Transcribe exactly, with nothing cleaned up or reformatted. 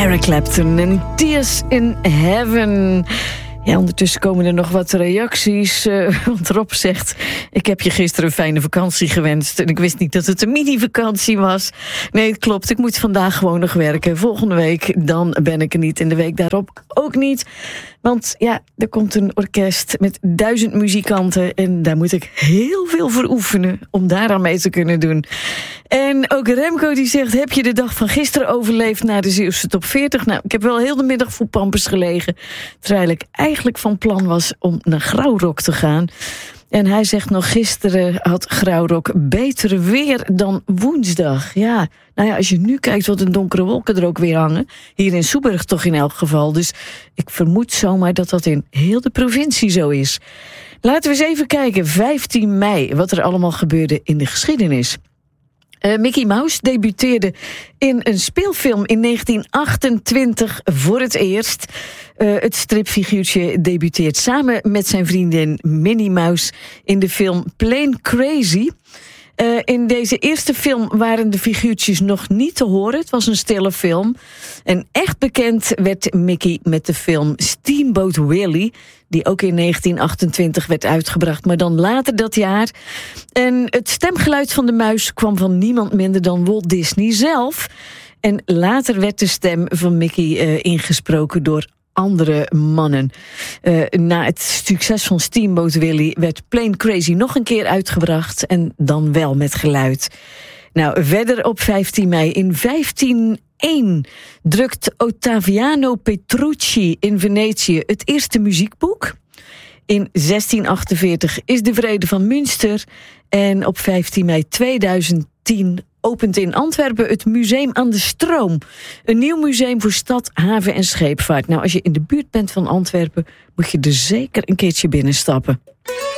Eric Clapton en Tears in Heaven. Ja, ondertussen komen er nog wat reacties. Uh, want Rob zegt, ik heb je gisteren een fijne vakantie gewenst. En ik wist niet dat het een mini-vakantie was. Nee, het klopt. Ik moet vandaag gewoon nog werken. Volgende week, dan ben ik er niet. En de week daarop ook niet. Want ja, er komt een orkest met duizend muzikanten. En daar moet ik heel veel voor oefenen om daaraan mee te kunnen doen. En ook Remco die zegt, heb je de dag van gisteren overleefd na de Zeeuwse top veertig? Nou, ik heb wel heel de middag voor Pampers gelegen. Terwijl ik eigenlijk van plan was om naar Grauwrock te gaan. En hij zegt nog, gisteren had Grauwrock beter weer dan woensdag. Ja, nou ja, als je nu kijkt wat een donkere wolken er ook weer hangen. Hier in Soeberg toch in elk geval. Dus ik vermoed zomaar dat dat in heel de provincie zo is. Laten we eens even kijken, vijftien mei, wat er allemaal gebeurde in de geschiedenis. Uh, Mickey Mouse debuteerde in een speelfilm in negentien achtentwintig voor het eerst. Uh, het stripfiguurtje debuteert samen met zijn vriendin Minnie Mouse in de film Plain Crazy. Uh, in deze eerste film waren de figuurtjes nog niet te horen. Het was een stille film. En echt bekend werd Mickey met de film Steamboat Willie, die ook in negentien achtentwintig werd uitgebracht, maar dan later dat jaar. En het stemgeluid van de muis kwam van niemand minder dan Walt Disney zelf. En later werd de stem van Mickey uh, ingesproken door andere mannen. Uh, na het succes van Steamboat Willie werd Plain Crazy nog een keer uitgebracht en dan wel met geluid. Nou, verder op vijftien mei in vijftienhonderdéén drukt Ottaviano Petrucci in Venetië het eerste muziekboek. In zestien achtenveertig is de Vrede van Münster en op vijftien mei tweeduizend tien opent in Antwerpen het Museum aan de Stroom. Een nieuw museum voor stad, haven en scheepvaart. Nou, als je in de buurt bent van Antwerpen, moet je er zeker een keertje binnenstappen.